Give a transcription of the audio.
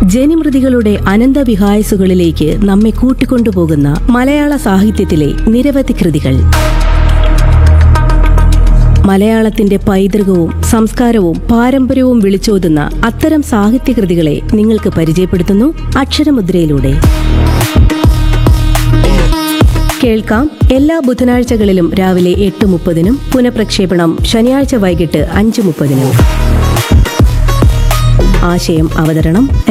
ജനിമൃതികളുടെ അനന്തവിഹായസുകളിലേക്ക് നമ്മെ കൂട്ടിക്കൊണ്ടുപോകുന്ന മലയാള സാഹിത്യത്തിലെ നിരവധി കൃതികൾ. മലയാളത്തിന്റെ പൈതൃകവും സംസ്കാരവും പാരമ്പര്യവും വിളിച്ചോതുന്ന അത്തരം സാഹിത്യകൃതികളെ നിങ്ങൾക്ക് പരിചയപ്പെടുത്തുന്നു അക്ഷരമുദ്രയിലൂടെ. കേൾക്കാം എല്ലാ ബുധനാഴ്ചകളിലും രാവിലെ 8:30-നും പുനഃപ്രക്ഷേപണം ശനിയാഴ്ച വൈകിട്ട് 5:30-നും. ആശയം അവതരണം